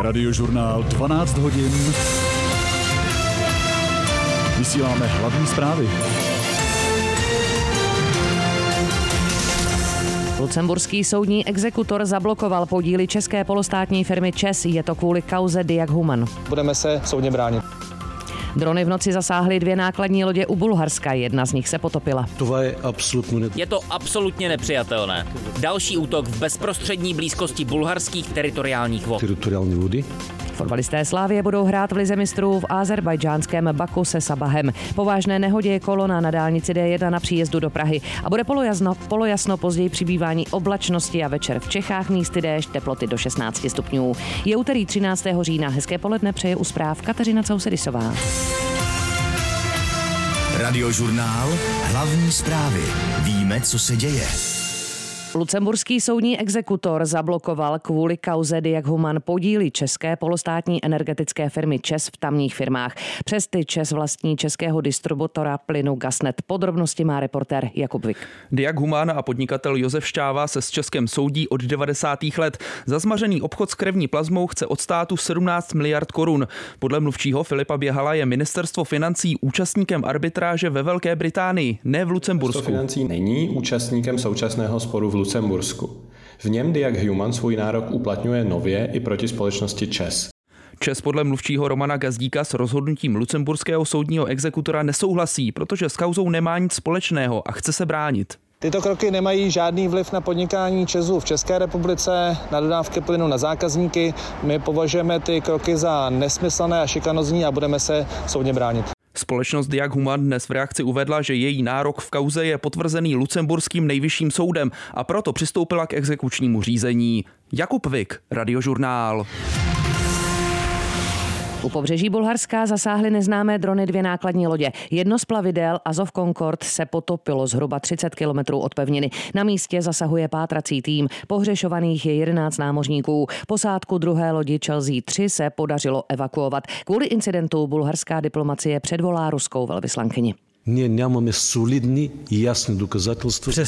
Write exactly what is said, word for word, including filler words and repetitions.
Radiožurnál dvanáct hodin. Vysíláme hlavní zprávy. Lucemburský soudní exekutor zablokoval podíly české polostátní firmy ČEZ. Je to kvůli kauze Diag Human. Budeme se soudně bránit. Drony v noci zasáhly dvě nákladní lodě u Bulharska, jedna z nich se potopila. To je absolutně Je to absolutně nepřijatelné. Další útok v bezprostřední blízkosti bulharských teritoriálních vod. Teritoriální vody. Fotbalisté Slavie budou hrát v lize mistrů v azerbajdžánském Baku se Sabahem. Po vážné nehodě je kolona na dálnici D jedna na příjezdu do Prahy a bude polojasno, polojasno později přibývání oblačnosti a večer v Čechách místy déšť, teploty do šestnáct stupňů. Je úterý třináctého října. Hezké poledne přeje u zpráv Kateřina Cousedisová. Radiožurnál hlavní zprávy. Víme, co se děje. Lucemburský soudní exekutor zablokoval kvůli kauze Diag Human podíly české polostátní energetické firmy ČEZ v tamních firmách. Přes ty ČEZ vlastní českého distributora plynu Gasnet. Podrobnosti má reportér Jakub Vik. Diag Human a podnikatel Josef Šťáva se s Českem soudí od devadesátých let. Za zmařený obchod s krevní plazmou chce od státu sedmnáct miliard korun. Podle mluvčího Filipa Běhala je ministerstvo financí účastníkem arbitráže ve Velké Británii, ne v Lucembursku. Ministerstvo financí není účastníkem současného sporu v Lucembursku. V něm Diag Human svůj nárok uplatňuje nově i proti společnosti ČEZ. ČEZ podle mluvčího Romana Gazdíka s rozhodnutím lucemburského soudního exekutora nesouhlasí, protože s kauzou nemá nic společného a chce se bránit. Tyto kroky nemají žádný vliv na podnikání ČEZu v České republice, na dodávky plynu na zákazníky. My považujeme ty kroky za nesmyslné a šikanózní a budeme se soudně bránit. Společnost Diag Human dnes v reakci uvedla, že její nárok v kauze je potvrzený lucemburským nejvyšším soudem a proto přistoupila k exekučnímu řízení. Jakub Vik, Radiožurnál. U pobřeží Bulharska zasáhly neznámé drony dvě nákladní lodě. Jedno z plavidel Azov Concord se potopilo zhruba třicet kilometrů od pevniny. Na místě zasahuje pátrací tým. Pohřešovaných je jedenáct námořníků. Posádku druhé lodi Chelsea tři se podařilo evakuovat. Kvůli incidentu bulharská diplomacie předvolá ruskou velvyslankyni. Ние нямаме солидни и ясни доказателства.